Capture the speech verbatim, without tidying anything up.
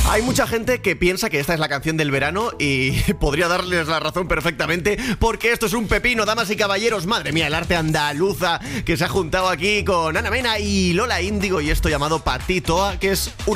Hay mucha gente que piensa que esta es la canción del verano y podría darles la razón perfectamente, porque esto es un pepino, damas y caballeros. Madre mía, el arte andaluza que se ha juntado aquí con Ana Mena y Lola Índigo y esto llamado Patitoa, que es una